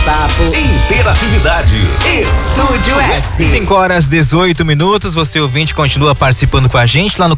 bate-papo, interatividade, Estúdio S. 5h18. Você ouvinte continua participando com a gente lá no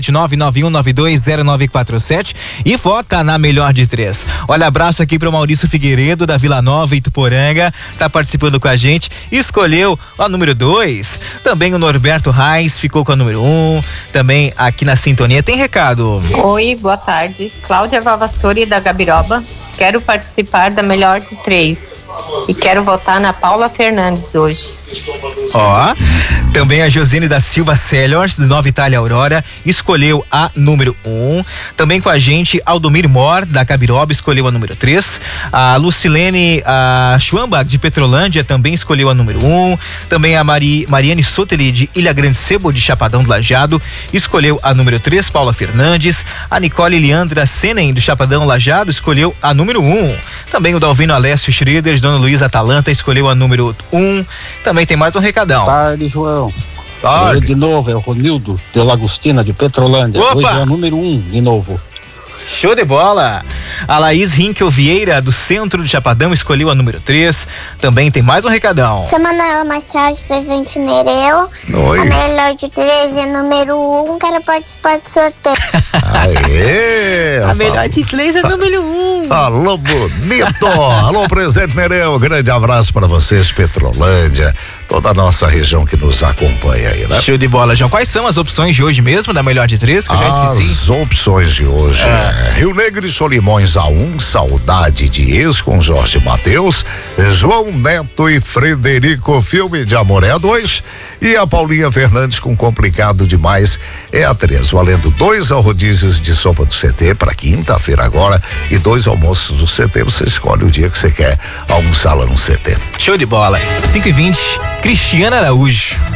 47991920947 e vota na melhor de 3. Olha, abraço aqui pro Maurício Figueiredo da Vila Nova, Ituporanga, tá participando com a gente, escolheu a número 2. Também o Norberto Reis ficou com a número 1. Também aqui na sintonia tem recado. Oi, boa tarde. Cláudia Vavassori da Gabiroba. Quero participar da melhor de 3 e quero votar na Paula Fernandes hoje. Ó, também a Josine da Silva Celiors, de Nova Itália Aurora, escolheu a número 1. Também com a gente, Aldomir Mor, da Gabiroba, escolheu a número 3. A Lucilene Schwambach, de Petrolândia, também escolheu a número 1. Também a Mariane Soteli, de Ilha Grande Sebo, de Chapadão do Lajeado, escolheu a número 3, Paula Fernandes. A Nicole Leandra Senen, do Chapadão Lajeado, escolheu a número 1. Também o Dalvino Alessio Schroeder, de Dona Luísa Atalanta, escolheu a número 1. Também tem mais um recadão. Tarde, João. Tarde. Eu de novo, é o Ronildo de Lagostina, de Petrolândia. Opa! Hoje é o número 1 de novo. Show de bola! A Laís Rinkel Vieira, do Centro de Chapadão, escolheu a número 3. Também tem mais um recadão. Sou Manuela Machado, presente Nereu. Oi. A melhor de 3 é número 1. Quero participar do sorteio. Aê! A melhor de 3 é número 1. Falou bonito! Alô, presente Nereu, grande abraço para vocês, Petrolândia, toda a nossa região que nos acompanha aí, né? Show de bola, João. Quais são as opções de hoje mesmo, da melhor de 3, que eu já esqueci? As opções de hoje é Rio Negro e Solimões A1, Saudade de Ex com Jorge Mateus, João Neto e Frederico, Filme de Amor é a 2, e a Paulinha Fernandes com Complicado Demais é a 3, valendo 2 rodízios de sopa do CT para quinta-feira agora e 2 almoços do CT. Você escolhe o dia que você quer almoçar lá no CT. Show de bola. 5h20, Cristiana Araújo.